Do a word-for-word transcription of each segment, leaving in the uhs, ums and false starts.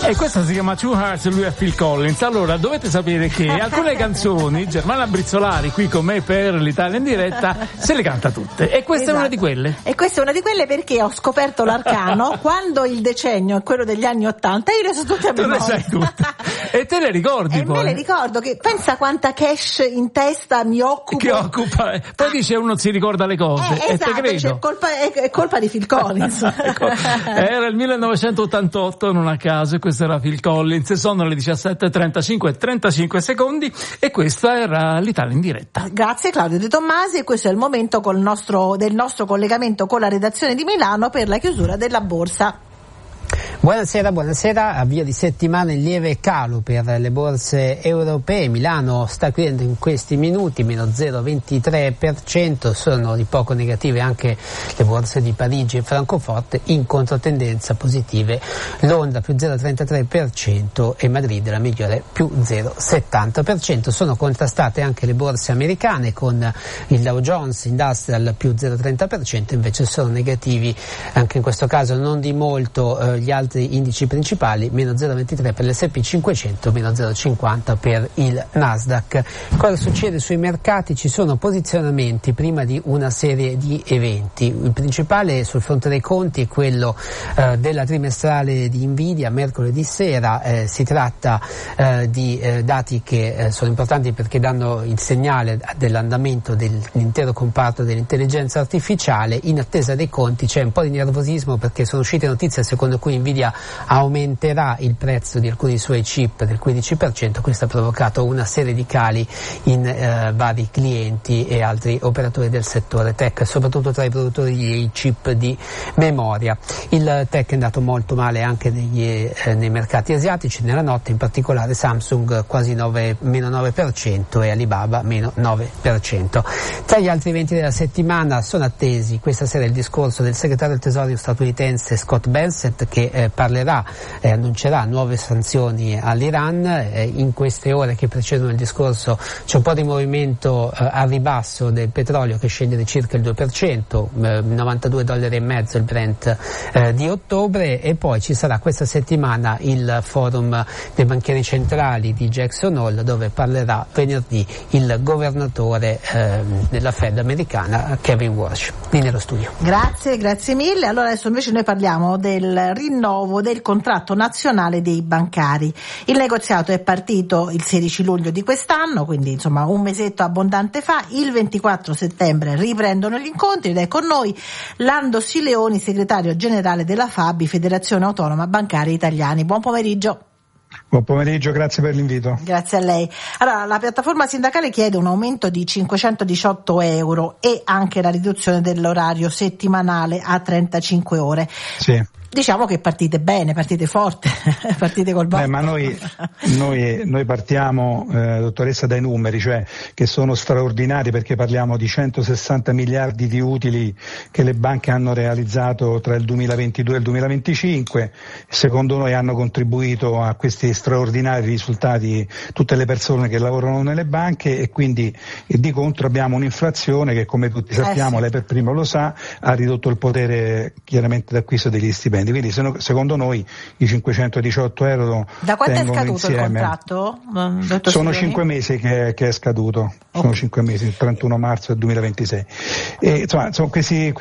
E questa si chiama Two Hearts, lui è Phil Collins. Allora, dovete sapere che alcune canzoni, Germana Brizzolari qui con me per l'Italia in diretta, se le canta tutte. E questa esatto. è una di quelle. E questa è una di quelle perché ho scoperto l'arcano quando il decennio è quello degli anni Ottanta, io le so tutte a memoria. Tu le sai tutte. E te le ricordi e poi? me le ricordo, che pensa quanta cash in testa mi occupa. Che occupa. Poi ah. dice uno si ricorda le cose. Eh, e esatto, te credo. Cioè, colpa, è, è colpa di Phil Collins. Ecco. Era il millenovecentottantotto, non a caso, e questo era Phil Collins. Sono le diciassette e trentacinque e trentacinque secondi e questa era l'Italia in diretta. Grazie Claudio De Tommasi, e questo è il momento col nostro, del nostro collegamento con la redazione di Milano per la chiusura della borsa. Buonasera, buonasera. Avvio di settimana in lieve calo per le borse europee. Milano sta chiudendo in questi minuti meno zero virgola ventitré per cento, sono di poco negative anche le borse di Parigi e Francoforte, in controtendenza positive Londra più zero virgola trentatré per cento e Madrid la migliore più zero virgola settanta per cento. Sono contrastate anche le borse americane con il Dow Jones Industrial più zero virgola trenta per cento, invece sono negativi anche in questo caso non di molto eh, gli altri indici principali, meno zero virgola ventitré per l'esse e pi cinquecento, meno zero virgola cinquanta per il Nasdaq. Cosa succede sui mercati? Ci sono posizionamenti prima di una serie di eventi. Il principale sul fronte dei conti è quello eh, della trimestrale di Nvidia, mercoledì sera. Eh, si tratta eh, di eh, dati che eh, sono importanti perché danno il segnale dell'andamento dell'intero comparto dell'intelligenza artificiale. In attesa dei conti c'è un po' di nervosismo perché sono uscite notizie secondo cui Nvidia aumenterà il prezzo di alcuni suoi chip del quindici per cento. Questo ha provocato una serie di cali in eh, vari clienti e altri operatori del settore tech, soprattutto tra i produttori di chip di memoria. Il tech è andato molto male anche negli, eh, nei mercati asiatici nella notte, in particolare Samsung quasi nove, meno nove per cento e Alibaba meno nove per cento. Tra gli altri eventi della settimana sono attesi questa sera il discorso del segretario del tesoro statunitense Scott Bessent, che eh, parlerà e eh, annuncerà nuove sanzioni all'Iran. Eh, in queste ore che precedono il discorso c'è un po' di movimento eh, a ribasso del petrolio che scende di circa il due per cento, eh, novantadue dollari e mezzo il Brent eh, di ottobre, e poi ci sarà questa settimana il forum dei banchieri centrali di Jackson Hole, dove parlerà venerdì il governatore eh, della Fed americana Kevin Warsh. Lì nello studio. Grazie, grazie mille. Allora adesso invece noi parliamo del rinnovo del contratto nazionale dei bancari. Il negoziato è partito il sedici luglio di quest'anno, quindi insomma un mesetto abbondante fa. Il ventiquattro settembre riprendono gli incontri ed è con noi Lando Sileoni, segretario generale della Fabi, Federazione Autonoma Bancari Italiani. Buon pomeriggio. Buon pomeriggio, grazie per l'invito. Grazie a lei. Allora, la piattaforma sindacale chiede un aumento di cinquecentodiciotto euro e anche la riduzione dell'orario settimanale a trentacinque ore. Sì. Diciamo che partite bene, partite forte, partite col botto. Eh, ma noi, noi, noi partiamo, eh, dottoressa, dai numeri, cioè che sono straordinari, perché parliamo di centosessanta miliardi di utili che le banche hanno realizzato tra il duemilaventidue e il duemilaventicinque. Secondo noi hanno contribuito a questi straordinari risultati tutte le persone che lavorano nelle banche, e quindi e di contro abbiamo un'inflazione che, come tutti sappiamo, eh sì. lei per primo lo sa, ha ridotto il potere chiaramente d'acquisto degli stipendi. Quindi secondo noi i cinquecentodiciotto euro da quanto è scaduto insieme. Il contratto? Sono cinque mesi che, che è scaduto, okay. Sono cinque mesi, il trentuno marzo del duemilaventisei. E, insomma, sono questi,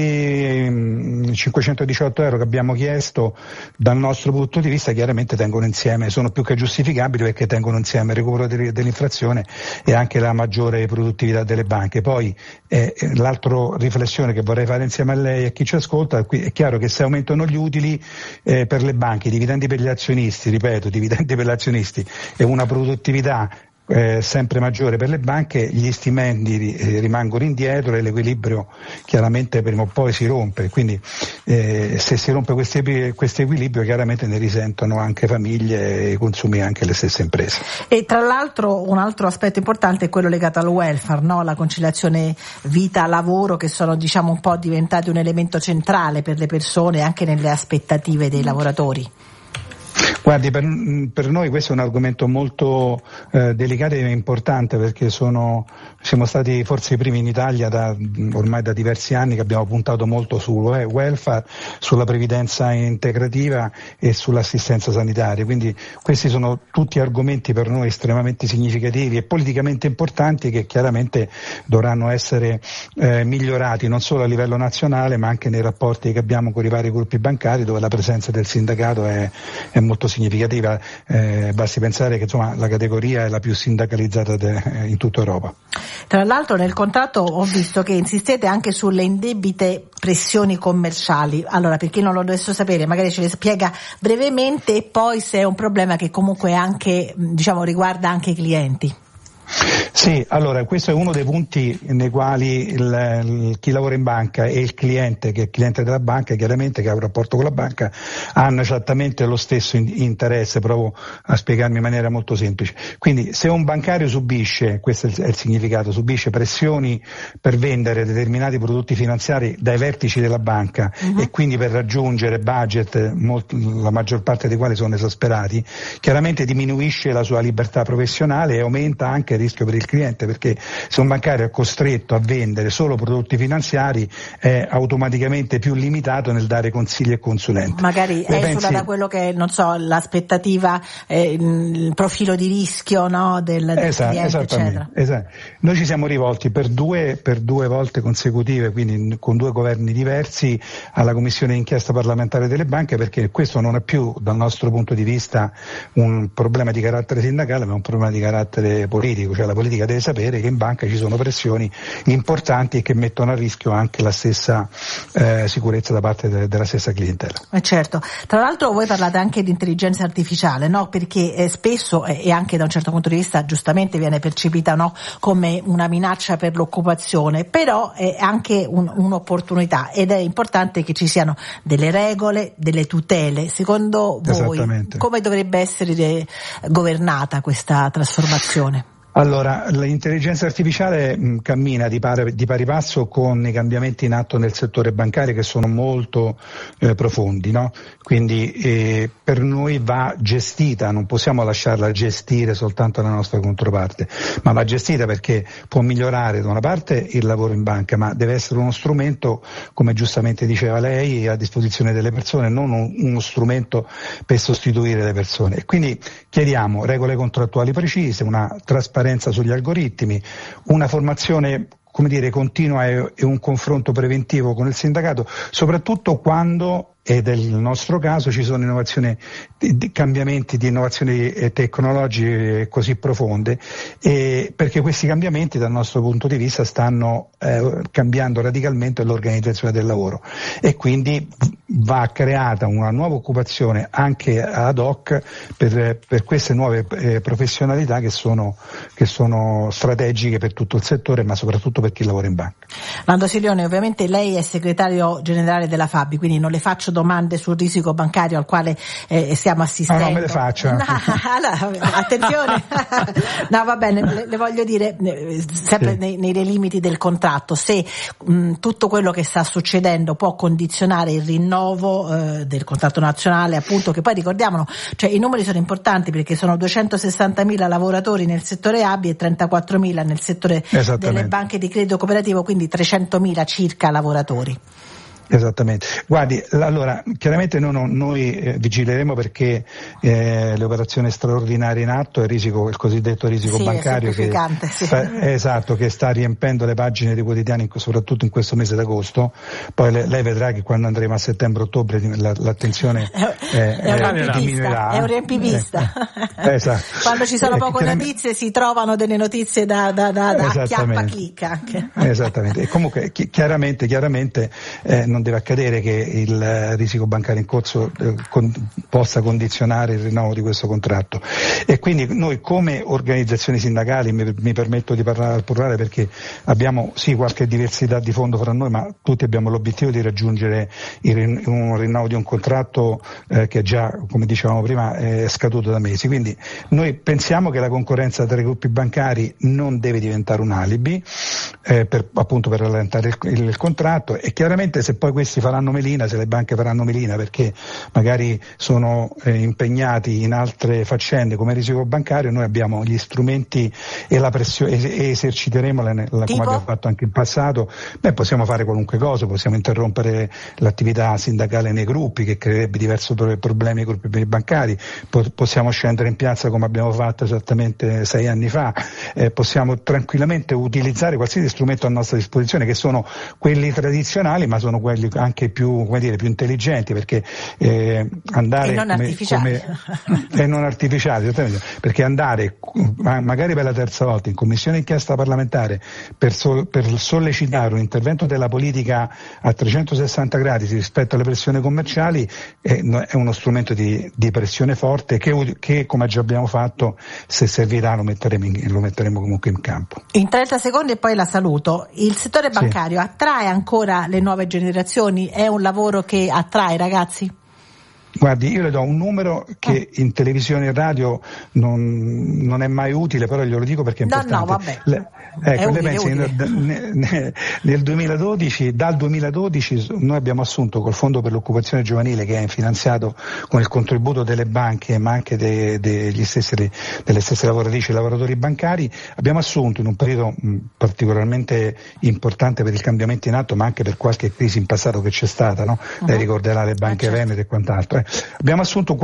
questi cinquecentodiciotto euro che abbiamo chiesto, dal nostro punto di vista chiaramente tengono insieme, sono più che giustificabili, perché tengono insieme il recupero dell'inflazione e anche la maggiore produttività delle banche. Poi eh, l'altra riflessione che vorrei fare insieme a lei e a chi ci ascolta, è chiaro che se aumentano gli utili eh, per le banche, i dividendi per gli azionisti, ripeto, dividendi per gli azionisti e una produttività eh, sempre maggiore per le banche, gli stipendi eh, rimangono indietro e l'equilibrio chiaramente prima o poi si rompe. Quindi eh, se si rompe questo equilibrio chiaramente ne risentono anche famiglie e consumi anche le stesse imprese. E tra l'altro un altro aspetto importante è quello legato al welfare, no? La conciliazione vita-lavoro, che sono diciamo un po' diventati un elemento centrale per le persone anche nelle aspettative dei lavoratori. Guardi, per, per noi questo è un argomento molto eh, delicato e importante, perché sono, siamo stati forse i primi in Italia da, ormai da diversi anni che abbiamo puntato molto sul welfare, sulla previdenza integrativa e sull'assistenza sanitaria, quindi questi sono tutti argomenti per noi estremamente significativi e politicamente importanti, che chiaramente dovranno essere eh, migliorati non solo a livello nazionale ma anche nei rapporti che abbiamo con i vari gruppi bancari, dove la presenza del sindacato è, è molto significativa. Eh, basti pensare che insomma la categoria è la più sindacalizzata de, in tutta Europa. Tra l'altro nel contratto ho visto che insistete anche sulle indebite pressioni commerciali. Allora, per chi non lo dovesse sapere, magari ce le spiega brevemente, e poi se è un problema che comunque anche, diciamo, riguarda anche i clienti. Sì, allora questo è uno dei punti nei quali il, il, chi lavora in banca e il cliente, che è il cliente della banca, chiaramente, che ha un rapporto con la banca, hanno esattamente lo stesso in, interesse. Provo a spiegarmi in maniera molto semplice. Quindi se un bancario subisce, questo è il, è il significato, subisce pressioni per vendere determinati prodotti finanziari dai vertici della banca, uh-huh. e quindi per raggiungere budget, molto, la maggior parte dei quali sono esasperati, chiaramente diminuisce la sua libertà professionale e aumenta anche il rischio per il cliente, perché se un bancario è costretto a vendere solo prodotti finanziari è automaticamente più limitato nel dare consigli e consulenza. Magari esula pensi... da quello che, non so, l'aspettativa, eh, il profilo di rischio, no, del, del esatto, cliente, eccetera. Esatto. Noi ci siamo rivolti per due, per due volte consecutive, quindi con due governi diversi, alla Commissione d'inchiesta parlamentare delle banche, perché questo non è più, dal nostro punto di vista, un problema di carattere sindacale, ma un problema di carattere politico. Cioè la politica deve sapere che in banca ci sono pressioni importanti e che mettono a rischio anche la stessa eh, sicurezza da parte de- della stessa clientela. Eh certo. Tra l'altro voi parlate anche di intelligenza artificiale, no? Perché eh, spesso eh, e anche da un certo punto di vista giustamente viene percepita, no, come una minaccia per l'occupazione, però è anche un, un'opportunità, ed è importante che ci siano delle regole, delle tutele. Secondo voi come dovrebbe essere eh, governata questa trasformazione? Allora, l'intelligenza artificiale mh, cammina di pari, di pari passo con i cambiamenti in atto nel settore bancario, che sono molto eh, profondi, no? Quindi eh, per noi va gestita, non possiamo lasciarla gestire soltanto la nostra controparte, ma va gestita perché può migliorare da una parte il lavoro in banca, ma deve essere uno strumento, come giustamente diceva lei, a disposizione delle persone, non un, uno strumento per sostituire le persone. E quindi chiediamo regole contrattuali precise, una trasparenza sugli algoritmi, una formazione, come dire, continua e, e un confronto preventivo con il sindacato, soprattutto quando, ed è il nostro caso, ci sono innovazioni, di, di cambiamenti di innovazioni tecnologiche così profonde, e perché questi cambiamenti dal nostro punto di vista stanno eh, cambiando radicalmente l'organizzazione del lavoro, e quindi va creata una nuova occupazione anche ad hoc per, per queste nuove eh, professionalità che sono, che sono strategiche per tutto il settore, ma soprattutto per chi lavora in banca. Lando Silioni, ovviamente lei è segretario generale della Fabi, quindi non le faccio domande sul risico bancario al quale eh, stiamo assistendo. No, non me le faccio. No, allora, attenzione. No, va bene, le, le voglio dire, sempre sì. nei, nei limiti del contratto, se mh, tutto quello che sta succedendo può condizionare il rinnovo eh, del contratto nazionale, appunto, che poi ricordiamolo, cioè i numeri sono importanti perché sono duecentosessantamila lavoratori nel settore A B I e trentaquattromila nel settore delle banche di credito cooperativo, quindi trecentomila circa lavoratori. Esattamente. Guardi, allora, chiaramente noi, noi eh, vigileremo perché eh, le operazioni straordinarie in atto è il risico, il cosiddetto risico sì, bancario che sì. sta, esatto, che sta riempendo le pagine dei quotidiani, soprattutto in questo mese d'agosto. Poi le, lei vedrà che quando andremo a settembre-ottobre la, l'attenzione è, eh, è, un diminuirà. È un riempivista. Eh, esatto. Quando ci sono poche notizie si trovano delle notizie da, da, da, da chiappa clic anche. Esattamente. E comunque chi, chiaramente, chiaramente eh, non deve accadere che il risico bancario in corso eh, con, possa condizionare il rinnovo di questo contratto, e quindi noi come organizzazioni sindacali, mi, mi permetto di parlare al plurale perché abbiamo sì qualche diversità di fondo fra noi, ma tutti abbiamo l'obiettivo di raggiungere il, un rinnovo di un contratto eh, che già, come dicevamo prima, è scaduto da mesi. Quindi noi pensiamo che la concorrenza tra i gruppi bancari non deve diventare un alibi eh, per, appunto per rallentare il, il contratto, e chiaramente se poi questi faranno melina, se le banche faranno melina perché magari sono eh, impegnati in altre faccende come il risico bancario, noi abbiamo gli strumenti e la pressione e eserciteremo la, la, come abbiamo fatto anche in passato. Beh, possiamo fare qualunque cosa, possiamo interrompere l'attività sindacale nei gruppi che creerebbe diversi problemi ai gruppi bancari, po- possiamo scendere in piazza come abbiamo fatto esattamente sei anni fa, eh, possiamo tranquillamente utilizzare qualsiasi strumento a nostra disposizione, che sono quelli tradizionali ma sono quelli anche più, come dire, più intelligenti, perché eh, andare e non come, artificiali come, e non artificiali, perché andare magari per la terza volta in commissione inchiesta parlamentare per, so, per sollecitare un intervento della politica a trecentosessanta gradi rispetto alle pressioni commerciali è, è uno strumento di, di pressione forte che, che come già abbiamo fatto, se servirà lo metteremo, in, lo metteremo comunque in campo. In trenta secondi e poi la saluto. Il settore bancario sì. attrae ancora le nuove generazioni? È un lavoro che attrae ragazzi? Guardi, io le do un numero che in televisione e radio non, non è mai utile, però glielo dico perché è importante. No, no, vabbè. Le, ecco, utile, lei pensi nel, nel duemiladodici, dal duemiladodici noi abbiamo assunto col Fondo per l'Occupazione Giovanile, che è finanziato con il contributo delle banche ma anche de, de, degli stessi, delle stesse lavoratrici e lavoratori bancari, abbiamo assunto in un periodo mh, particolarmente importante per il cambiamento in atto, ma anche per qualche crisi in passato che c'è stata, no? Uh-huh. Lei ricorderà le banche ah, certo. venete e quant'altro. Abbiamo assunto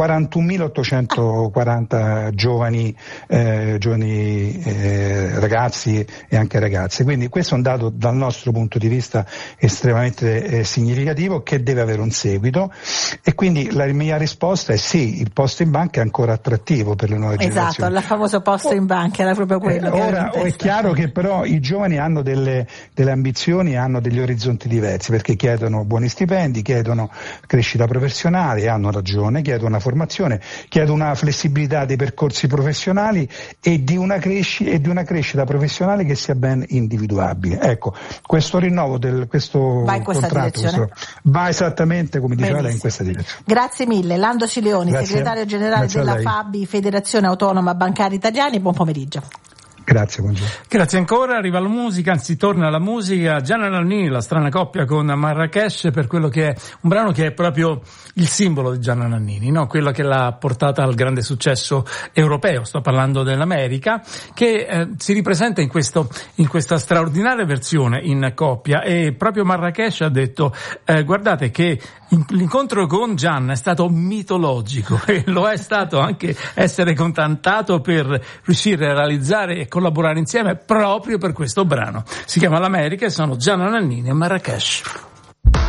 quarantunomilaottocentoquaranta giovani, eh, giovani eh, ragazzi e anche ragazze, quindi questo è un dato dal nostro punto di vista estremamente eh, significativo, che deve avere un seguito, e quindi la mia risposta è sì, il posto in banca è ancora attrattivo per le nuove esatto, generazioni. Esatto, il famoso posto in banca era proprio quello. Eh, ora è chiaro che però i giovani hanno delle, delle ambizioni, hanno degli orizzonti diversi, perché chiedono buoni stipendi, chiedono crescita professionale, hanno ragione, chiedo una formazione, chiedo una flessibilità dei percorsi professionali e di una, cresci- e di una crescita professionale che sia ben individuabile. Ecco, questo rinnovo del questo va in questa contratto direzione. Questo, va esattamente come diceva lei in questa direzione. Grazie mille. Lando Cileoni, Grazie. segretario generale Grazie della Fabi, Federazione Autonoma Bancari Italiani. Buon pomeriggio. Grazie, buongiorno. Grazie ancora, arriva la musica, anzi torna la musica, Gianna Nannini, la strana coppia con Marrakesh, per quello che è un brano che è proprio il simbolo di Gianna Nannini, no? Quello che l'ha portata al grande successo europeo, sto parlando dell'America, che eh, si ripresenta in questo in questa straordinaria versione in coppia, e proprio Marrakesh ha detto eh, guardate che l'incontro con Gianna è stato mitologico e lo è stato anche essere contattato per riuscire a realizzare e collaborare insieme proprio per questo brano. Si chiama L'America e sono Gianna Nannini e Marrakesh.